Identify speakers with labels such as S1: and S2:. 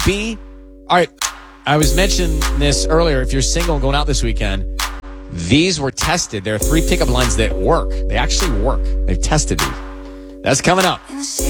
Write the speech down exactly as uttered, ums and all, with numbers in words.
S1: B, all right, I was mentioning this earlier. If you're single and going out this weekend, these were tested. There are three pickup lines that work. They actually work. They've tested these. That's coming up.